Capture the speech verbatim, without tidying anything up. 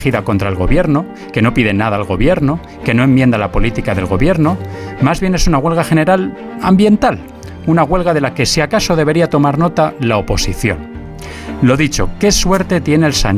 contra el gobierno, que no pide nada al gobierno, que no enmienda la política del gobierno. Más bien es una huelga general ambiental, una huelga de la que si acaso debería tomar nota la oposición. Lo dicho, ¿qué suerte tiene el Sánchez